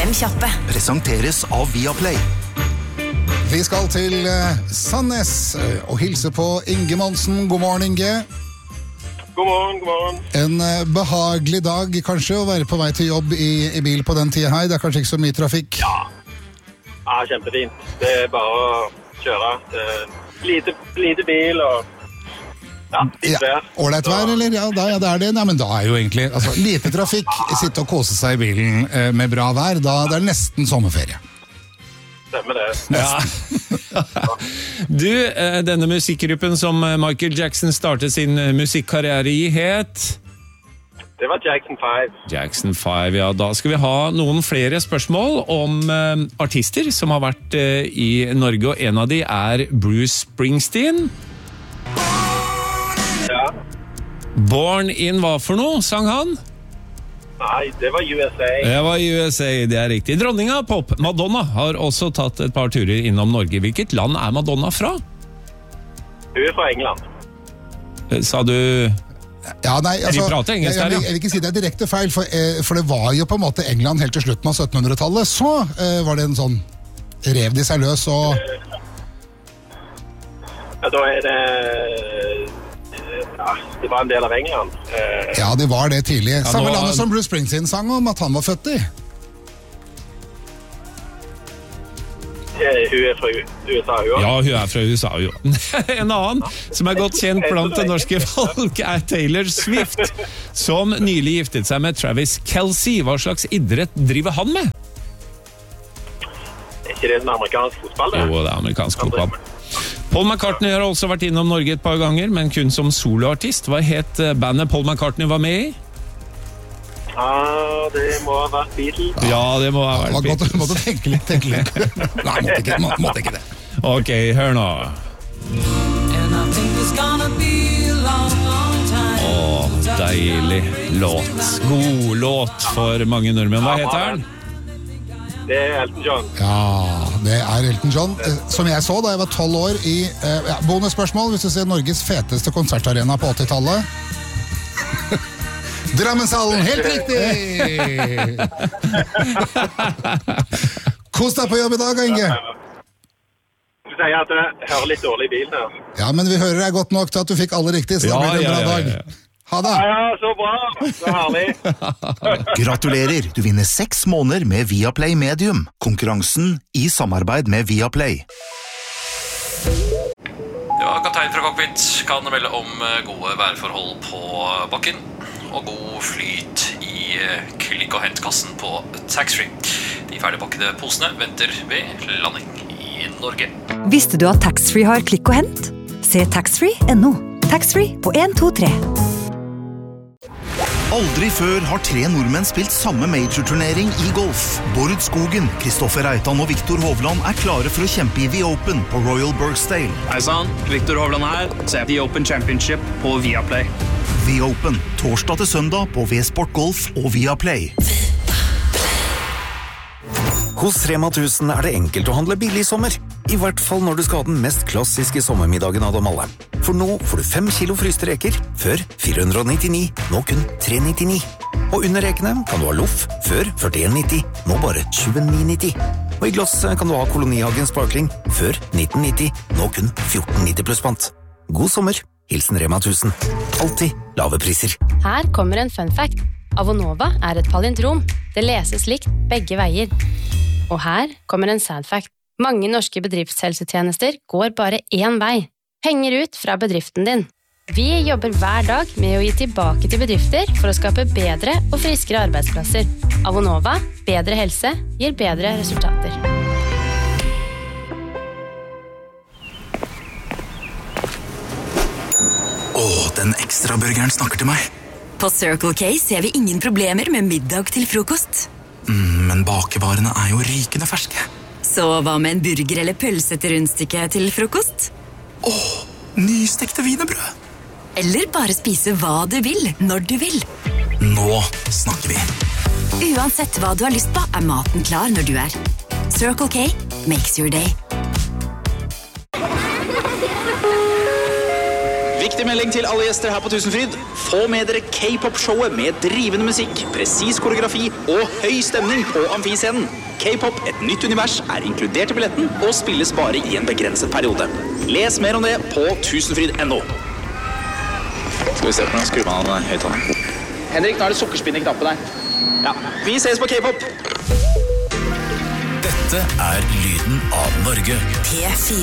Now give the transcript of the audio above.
Fem kjappe. Presenteres av Viaplay. Vi skal til Sandnes og hilse på Inge Monsen. God morgen, Inge. God morgen. En behagelig dag kanskje å være på vei til jobb i bil på den tiden her. Det er kanskje ikke så mye trafikk. Ja, kjempefint. Det er bare å kjøre. Lite bil og litt vær. Ålreit vær, eller? Ja, det er det. Nei, men da er jo egentlig lite trafikk, sitte og kose seg i bilen med bra vær. Da det er nesten sommerferie. Stemmer det. Ja. Du, denne musikkgruppen som Michael Jackson startet sin musikkarriere i het? Det var Jackson 5. Jackson 5, ja. Da skal vi ha noen flere spørsmål om artister som har vært i Norge, og en av de er Bruce Springsteen. Ja. Born in hva for noe, sang han? Nei, det var USA. Det var USA, det er riktig. Dronninga av pop, Madonna, har også tatt et par turer innom Norge. Hvilket land er Madonna fra? Hun er fra England. Sa du... Ja, nei, altså, Vi prater engelsk her, ja. Jeg vil ikke si det er direkte feil, for det var jo på en måte England helt til slutten av 1700-tallet. Så var det en sånn rev de seg løs og... Ja, da er det... det var en del av England. Ja, det var det tidlig. Samme nå... landet som Bruce Springsteen sang om at han var født i. Hun er fra USA, jo. Ja, hun er fra USA, jo. En annen som er godt kjent blant det norske folk er Taylor Swift, som nylig giftet seg med Travis Kelce. Hva slags idrett driver han med? Er ikke det en amerikansk fotball, det? Jo, det er amerikansk fotball. Paul McCartney har også vært innom Norge et par ganger, men kun som soloartist. Hva het bandet Paul McCartney var med i? Det må ha vært Beatles. Ja, det må ha vært Beatles. Måtte tenke litt. Nei, måtte ikke det. Ok, hør nå. Deilig låt. God låt for mange nordmenn. Hva heter den? Det er Elton John. Ja, det er Elton John. Som jeg så da jeg var 12 år i... bonusspørsmål, hvis du ser Norges feteste konsertarena på 80-tallet. Drammenshallen, helt riktig! Kos deg på jobb i dag, Inge. Du sier at jeg hører litt dårlig i bilen her. Ja, men vi hører deg godt nok til at du fikk alle riktig, så da blir det en bra dag. Ha det! Ja, så bra! Så herlig! Gratulerer, du vinner 6 måneder med Viaplay Medium. Konkurransen i samarbeid med Viaplay. Ja, kaptein fra cockpit kan melde om gode værforhold på bakken og god flyt i klikk- og hentkassen på taxfree. De ferdigpakkede posene venter ved landing i Norge. Visste du at taxfree har klikk og hent? Se taxfree.no. Taxfree på 1, 2, 3. Aldri før har 3 nordmenn spilt samme major-turnering i golf. Bård Skogen, Kristoffer Reitan og Viktor Hovland er klare for å kjempe i The Open på Royal Bergsdale. Hei sann, Viktor Hovland her. Se The Open Championship på Viaplay. The Open, torsdag til søndag på V-Sport Golf og Viaplay. Hos Rema 1000 er det enkelt å handle billig i sommer. I hvert fall når du skal ha den mest klassiske sommermiddagen av dem alle. For nå får du 5 kilo fryste reker, før 499, nå kun 399. Og under rekene kan du ha loff, før 41,90, nå bare 29,90. Og i glass kan du ha Kolonihagen Sparkling, før 1990, nå kun 14,90 pluss pant. God sommer, hilsen Rema 1000. Alltid lave priser. Her kommer en fun fact. Avonova er et palindrom. Det leses likt begge veier. Og her kommer en sad fact. Mange norske bedriftshelsetjenester går bare én vei. Penger ut fra bedriften din. Vi jobber hver dag med å gi tilbake til bedrifter for å skape bedre og friskere arbeidsplasser. Avonova, bedre helse, gir bedre resultater. Den ekstra burgeren snakker til meg. På Circle K ser vi ingen problemer med middag til frokost. Men bakevarene er jo rykende ferske. Så hva med en burger eller pølse til rundstykke til frokost? Nystekte wienerbrød. Eller bare spise hva du vil, når du vil. Nå snakker vi. Uansett hva du har lyst på, er maten klar når du er. Circle K makes your day. Viktig melding til alle gjester her på Tusenfryd. Få med dere K-pop-showet med drivende musikk, presis koreografi og høy stemning på amfiscenen. K-pop, et nytt univers, er inkludert i billetten og spilles bare i en begrenset periode. Les mer om det på tusenfryd.no. Skal vi se på den, skru på den høyttaleren. Henrik, nå er det sukkerspinn i knappen her. Ja, vi ses på K-pop. Dette er lyden av Norge. P4